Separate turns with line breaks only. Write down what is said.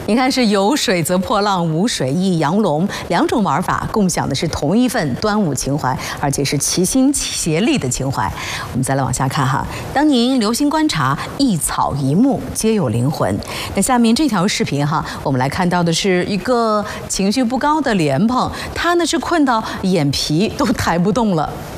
你看，是有水则破浪，无水亦扬龙，两种玩法共享的是同一份端午情怀，而且是齐心协力的情怀。我们再来往下看哈，当您留心观察，一草一木皆有灵魂。那下面这条视频哈，我们来看到的是一个情绪不高的莲蓬，他呢是困到眼皮都抬不动了。